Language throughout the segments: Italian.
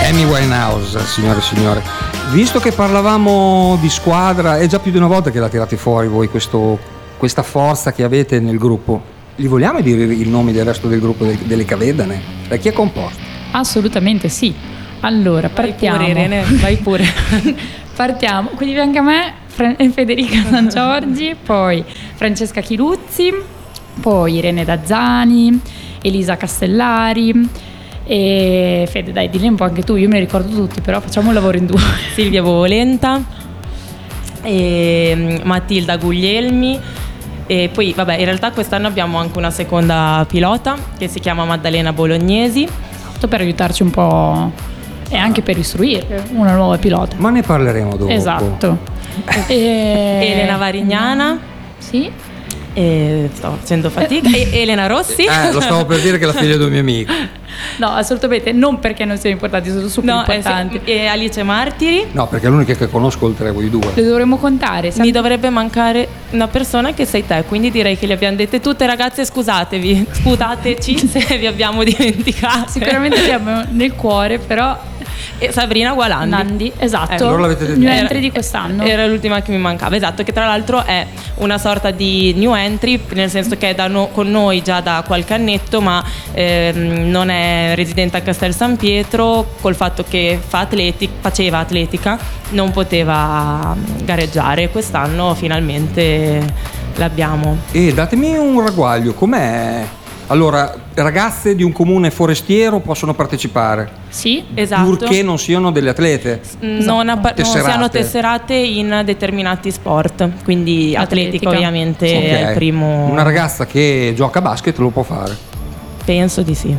Amy Winehouse, signore e signori. Visto che parlavamo di squadra, è già più di una volta che la tirate fuori voi questa forza che avete nel gruppo. Gli vogliamo dire il nome del resto del gruppo delle Cavedane? Da chi è composto? Assolutamente sì. Allora, partiamo. Vai pure, Irene, vai pure. Partiamo. Quindi anche a me, Federica San Giorgi, poi Francesca Chiluzzi, poi Irene Dazzani, Elisa Castellari e Fede, dai, dilli un po' anche tu, io me ne ricordo tutti, però facciamo un lavoro in due. Silvia Bovolenta e Matilda Guglielmi. E poi vabbè, in realtà quest'anno abbiamo anche una seconda pilota che si chiama Maddalena Bolognesi, Per aiutarci un po' e anche per istruire una nuova pilota. Ma ne parleremo dopo. Esatto. Elena Varignana. Sì. E sto facendo fatica. E Elena Rossi. Lo stavo per dire che è la figlia di un mio amico. No, assolutamente, non perché non siano importanti, sono super importanti. E Alice Martiri. No, perché è l'unica che conosco oltre a voi due. Le dovremmo contare. Mi dovrebbe mancare una persona che sei te, quindi direi che le abbiamo dette tutte. Ragazze, scutateci se vi abbiamo dimenticate. Sicuramente siamo nel cuore, però. E Sabrina Gualandi. Nandi, esatto. Allora l'avete detto. New entry di quest'anno. Era l'ultima che mi mancava, esatto, che tra l'altro è una sorta di new entry, nel senso che è con noi già da qualche annetto, ma non è residente a Castel San Pietro. Col fatto che faceva atletica, non poteva gareggiare. Quest'anno finalmente l'abbiamo. E datemi un ragguaglio, com'è? Allora, ragazze di un comune forestiero possono partecipare? Sì, esatto. Purché non siano delle atlete? Non siano tesserate in determinati sport, quindi atletica ovviamente è il primo. Una ragazza che gioca a basket lo può fare? Penso di sì.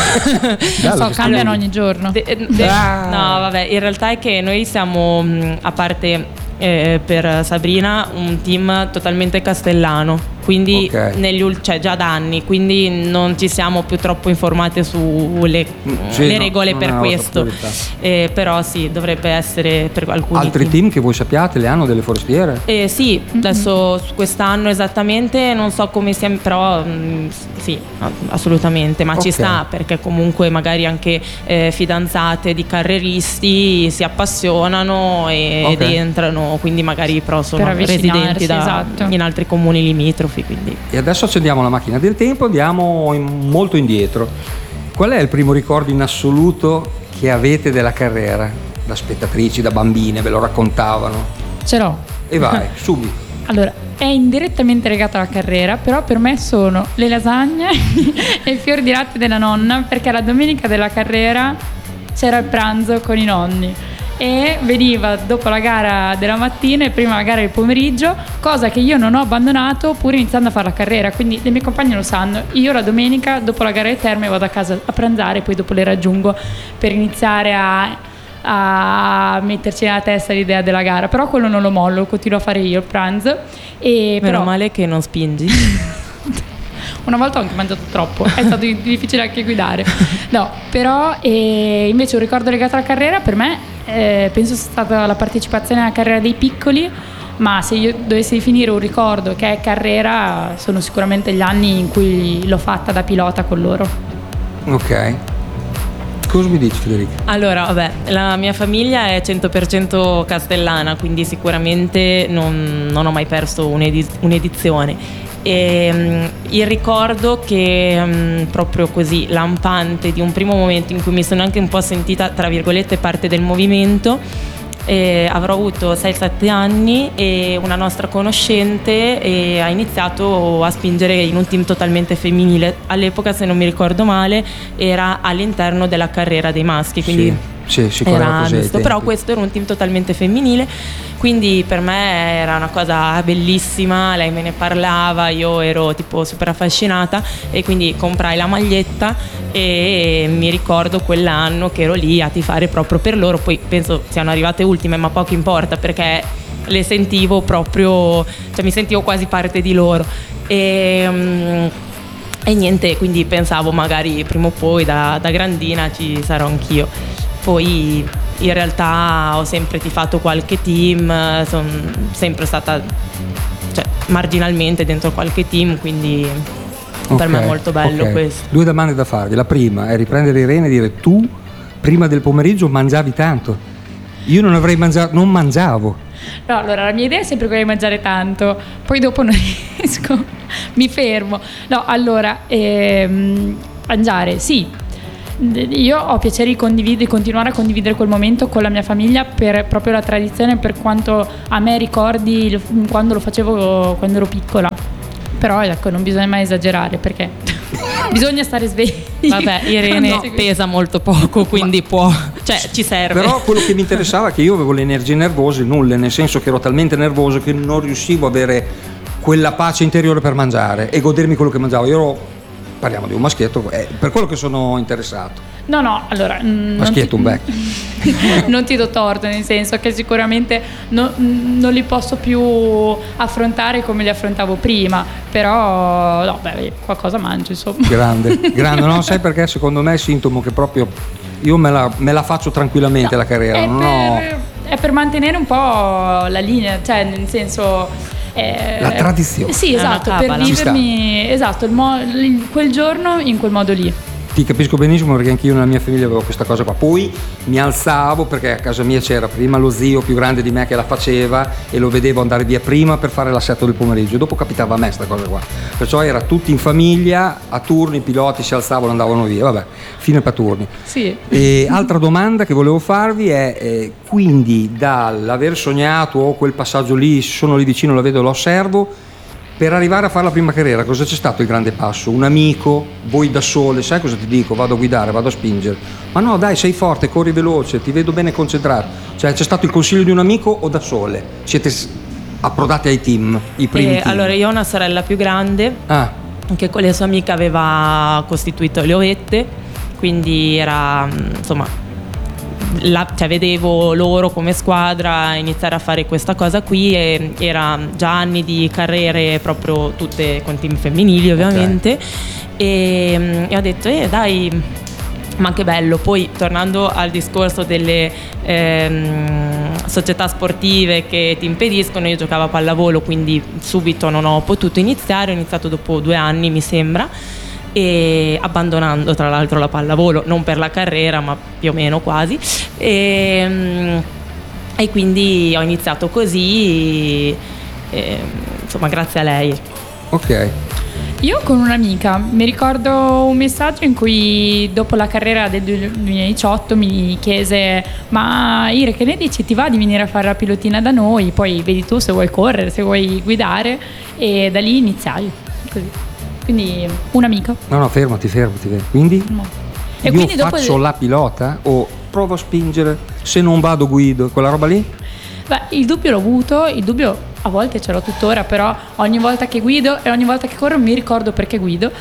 Cambiano ogni giorno. No, vabbè, in realtà è che noi siamo, a parte per Sabrina, un team totalmente castellano, quindi cioè già da anni, quindi non ci siamo più troppo informate sulle le regole per questo. Però sì, dovrebbe essere per alcuni altri team che voi sappiate le hanno delle forestiere? Sì, adesso quest'anno esattamente non so come sia, però sì, assolutamente, ma ci sta, perché comunque magari anche fidanzate di carreristi si appassionano ed entrano, quindi magari però sono residenti in altri comuni limitrofi, quindi. E adesso accendiamo la macchina del tempo, andiamo molto indietro. Qual è il primo ricordo in assoluto che avete della carriera? Da spettatrici, da bambine, ve lo raccontavano? Ce l'ho. E vai, subito. Allora, è indirettamente legata alla carriera, però per me sono le lasagne e i fior di latte della nonna, perché la domenica della carriera c'era il pranzo con i nonni e veniva dopo la gara della mattina e prima la gara del pomeriggio, cosa che io non ho abbandonato pur iniziando a fare la carriera, quindi le mie compagne lo sanno. Io la domenica dopo la gara del Terme vado a casa a pranzare, poi dopo le raggiungo per iniziare a metterci nella testa l'idea della gara, però quello non lo mollo, continuo a fare io il pranzo. Meno male che non spingi. Una volta ho anche mangiato troppo, è stato difficile anche guidare. No, però invece un ricordo legato alla carriera per me penso sia stata la partecipazione alla carriera dei piccoli, ma se io dovessi definire un ricordo che è carriera sono sicuramente gli anni in cui l'ho fatta da pilota con loro. Ok. Cosa mi dici, Federica? Allora, vabbè, la mia famiglia è 100% castellana, quindi sicuramente non ho mai perso un'edizione. E il ricordo che proprio così lampante di un primo momento in cui mi sono anche un po' sentita tra virgolette parte del movimento, avrò avuto 6-7 anni e una nostra conoscente ha iniziato a spingere in un team totalmente femminile. All'epoca, se non mi ricordo male, era all'interno della carriera dei maschi, quindi sì, era così, però questo era un team totalmente femminile, quindi per me era una cosa bellissima. Lei me ne parlava, io ero tipo super affascinata e quindi comprai la maglietta e mi ricordo quell'anno che ero lì a tifare proprio per loro. Poi penso siano arrivate ultime, ma poco importa, perché le sentivo proprio, cioè mi sentivo quasi parte di loro e niente, quindi pensavo magari prima o poi da grandina ci sarò anch'io. Poi in realtà ho sempre tifato qualche team, sono sempre stata marginalmente dentro qualche team, quindi per me è molto bello questo. 2 domande da farvi. La prima è riprendere Irene e dire: tu prima del pomeriggio mangiavi tanto. Io non avrei mangiato, non mangiavo. No, allora la mia idea è sempre quella di mangiare tanto, poi dopo non riesco, mi fermo. No, allora, mangiare, sì. Io ho piacere di continuare a condividere quel momento con la mia famiglia per proprio la tradizione, per quanto a me ricordi quando lo facevo quando ero piccola. Però ecco, non bisogna mai esagerare, perché bisogna stare svegli. Vabbè, Irene pesa molto poco, quindi cioè ci serve. Però quello che mi interessava è che io avevo le energie nervose nulle, nel senso che ero talmente nervoso che non riuscivo a avere quella pace interiore per mangiare e godermi quello che mangiavo. Parliamo di un maschietto, è per quello che sono interessato. No, allora... Maschietto, un vecchio. Non ti do torto, nel senso che sicuramente non li posso più affrontare come li affrontavo prima, però no, qualcosa mangio, insomma. Grande, no, sai perché? Secondo me è sintomo che proprio io me la faccio tranquillamente, la carriera. È per mantenere un po' la linea, cioè nel senso... la tradizione. Sì, esatto, per vivermi quel giorno in quel modo lì. Ti capisco benissimo, perché anch'io nella mia famiglia avevo questa cosa qua. Poi mi alzavo, perché a casa mia c'era prima lo zio più grande di me che la faceva e lo vedevo andare via prima per fare l'assetto del pomeriggio, dopo capitava a me sta cosa qua, perciò era tutti in famiglia, a turni, i piloti si alzavano, andavano via, vabbè, fine per turni. Sì. E altra domanda che volevo farvi è quindi dall'aver sognato o quel passaggio lì, sono lì vicino, lo vedo, lo osservo, per arrivare a fare la prima carriera, cosa c'è stato il grande passo? Un amico? Voi da sole? Sai cosa ti dico? Vado a guidare, vado a spingere. Ma no, dai, sei forte, corri veloce, ti vedo bene concentrato. Cioè, c'è stato il consiglio di un amico o da sole? Siete approdati ai team, i primi team? Allora, io ho una sorella più grande che con le sue amiche aveva costituito le ovette, quindi era, insomma... cioè vedevo loro come squadra iniziare a fare questa cosa qui, e era già anni di carriere proprio tutte con team femminili ovviamente, okay. E ho detto dai, ma che bello. Poi tornando al discorso delle società sportive che ti impediscono, io giocavo a pallavolo, quindi subito non ho potuto iniziare, ho iniziato dopo 2 anni mi sembra, e abbandonando tra l'altro la pallavolo, non per la carriera ma più o meno quasi, e quindi ho iniziato così, insomma grazie a lei. Ok. Io con un'amica mi ricordo un messaggio in cui dopo la carriera del 2018 mi chiese: ma Ire, che ne dici, ti va di venire a fare la pilotina da noi, poi vedi tu se vuoi correre, se vuoi guidare, e da lì iniziai così. Quindi un'amica. No, fermati. Quindi? No. E io quindi faccio la pilota o provo a spingere, se non vado guido, quella roba lì? Beh, il dubbio l'ho avuto, il dubbio a volte ce l'ho tuttora, però ogni volta che guido e ogni volta che corro mi ricordo perché guido.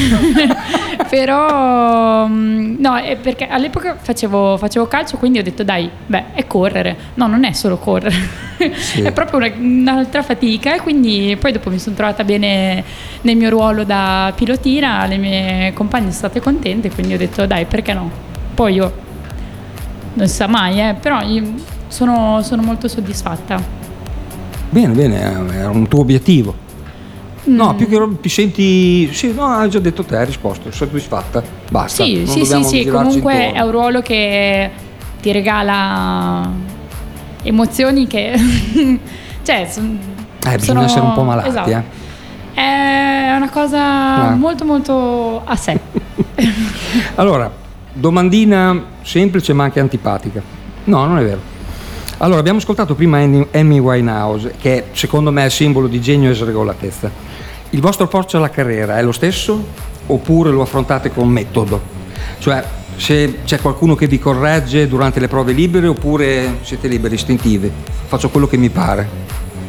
Però no, è perché all'epoca facevo calcio, quindi ho detto dai, è correre. No, non è solo correre, sì. È proprio un'altra fatica, e quindi poi dopo mi sono trovata bene nel mio ruolo da pilotina, le mie compagne sono state contente, quindi ho detto dai, perché no? Poi io non si sa mai, però io sono molto soddisfatta. Bene, era un tuo obiettivo. No, più che ti senti... Sì, no, hai già detto te, hai risposto, sei soddisfatta, basta. Sì, comunque è un ruolo che ti regala emozioni che... cioè, bisogna essere un po' malati, esatto. È una cosa molto molto a sé. Allora, domandina semplice ma anche antipatica. No, non è vero. Allora, abbiamo ascoltato prima Amy Winehouse, che secondo me è simbolo di genio e sregolatezza. Il vostro approccio alla carriera è lo stesso oppure lo affrontate con metodo? Cioè, se c'è qualcuno che vi corregge durante le prove libere oppure siete liberi, istintivi? Faccio quello che mi pare.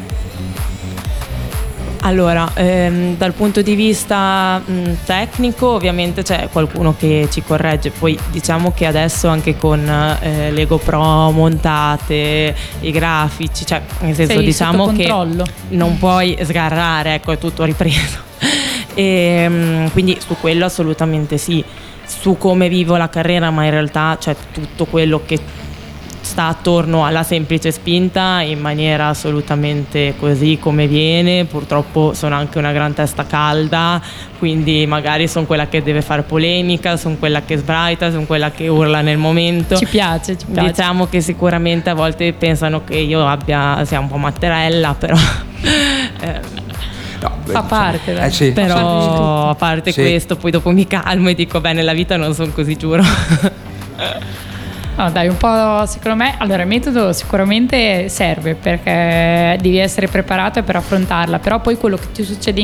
Allora, dal punto di vista tecnico ovviamente c'è qualcuno che ci corregge, poi diciamo che adesso anche con le GoPro montate, i grafici, cioè nel senso, sei diciamo che non puoi sgarrare, ecco, è tutto ripreso. E quindi su quello assolutamente sì. Su come vivo la carriera, ma in realtà c'è tutto quello che sta attorno alla semplice spinta in maniera assolutamente così come viene. Purtroppo sono anche una gran testa calda, quindi magari sono quella che deve fare polemica, sono quella che sbraita, sono quella che urla nel momento. Ci piace. Diciamo che sicuramente a volte pensano che io sia un po' matterella, però No, fa parte, dai. sì. però a parte Sì. questo poi dopo mi calmo e dico beh, nella vita non sono così, giuro. No, dai, un po' secondo me. Allora, il metodo sicuramente serve perché devi essere preparato per affrontarla, però poi quello che ti succede